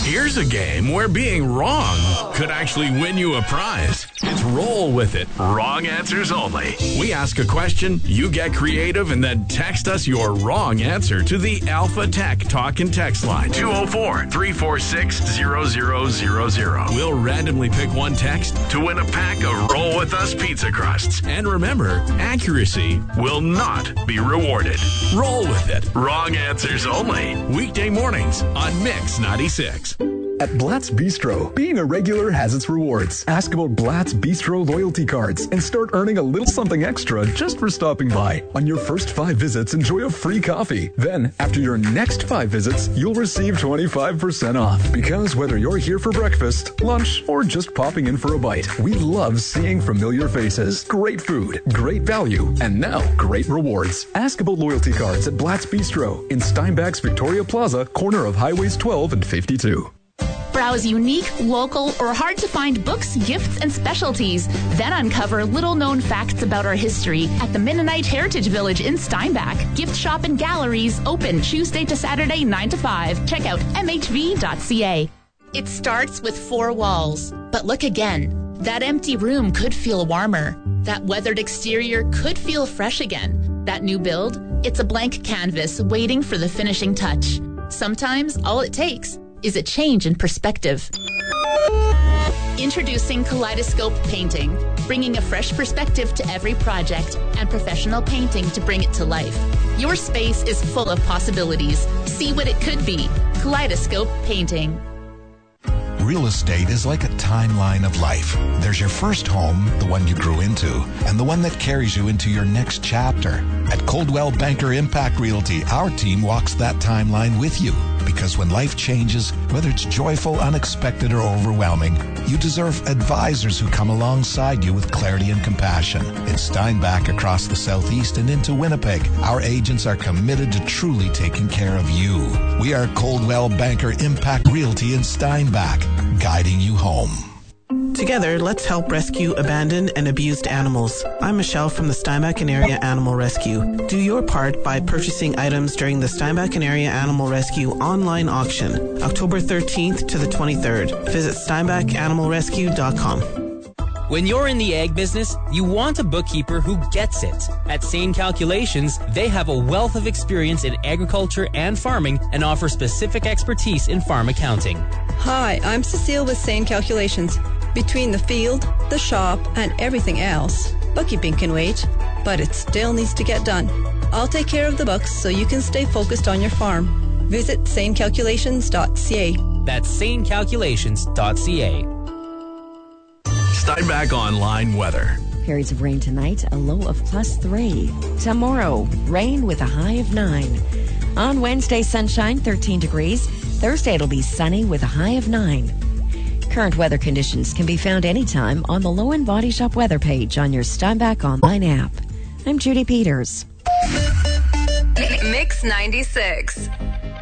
Here's a game where being wrong could actually win you a prize. It's Roll With It. Wrong answers only. We ask a question, you get creative, and then text us your wrong answer to the Alpha Tech Talk and Text line, 204-346-0000. We'll randomly pick one text to win a pack of Roll With Us pizza crusts. And remember, accuracy will not be rewarded. Roll with it. Wrong answers only. Weekday mornings on Mix 96. At Blatt's Bistro, being a regular has its rewards. Ask about Blatt's Bistro loyalty cards and start earning a little something extra just for stopping by. On your first 5 visits, enjoy a free coffee. Then, after your next 5 visits, you'll receive 25% off. Because whether you're here for breakfast, lunch, or just popping in for a bite, we love seeing familiar faces, great food, great value, and now great rewards. Ask about loyalty cards at Blatt's Bistro in Steinbach's Victoria Plaza, corner of Highways 12 and 52. Browse unique, local, or hard-to-find books, gifts, and specialties. Then uncover little-known facts about our history at the Mennonite Heritage Village in Steinbach. Gift shop and galleries open Tuesday to Saturday, 9 to 5. Check out mhv.ca. It starts with 4 walls. But look again. That empty room could feel warmer. That weathered exterior could feel fresh again. That new build, it's a blank canvas waiting for the finishing touch. Sometimes all it takes is a change in perspective. Introducing Kaleidoscope Painting, bringing a fresh perspective to every project and professional painting to bring it to life. Your space is full of possibilities. See what it could be. Kaleidoscope Painting. Real estate is like a timeline of life. There's your first home, the one you grew into, and the one that carries you into your next chapter. At Coldwell Banker Impact Realty, our team walks that timeline with you. Because when life changes, whether it's joyful, unexpected, or overwhelming, you deserve advisors who come alongside you with clarity and compassion. In Steinbach, across the Southeast, and into Winnipeg, our agents are committed to truly taking care of you. We are Coldwell Banker Impact Realty in Steinbach, guiding you home. Together, let's help rescue abandoned and abused animals. I'm Michelle from the Steinbach and Area Animal Rescue. Do your part by purchasing items during the Steinbach and Area Animal Rescue online auction, October 13th to the 23rd. Visit SteinbachAnimalRescue.com. When you're in the ag business, you want a bookkeeper who gets it. At Sane Calculations, they have a wealth of experience in agriculture and farming and offer specific expertise in farm accounting. Hi, I'm Cecile with Sane Calculations. Between the field, the shop, and everything else, bookkeeping can wait, but it still needs to get done. I'll take care of the books so you can stay focused on your farm. Visit sanecalculations.ca. That's sanecalculations.ca. Steinbach Online weather. Periods of rain tonight, a low of +3. Tomorrow, rain with a high of 9. On Wednesday, sunshine, 13 degrees. Thursday, it'll be sunny with a high of 9. Current weather conditions can be found anytime on the Low End Body Shop weather page on your Steinbach Online app. I'm Judy Peters. Mix 96.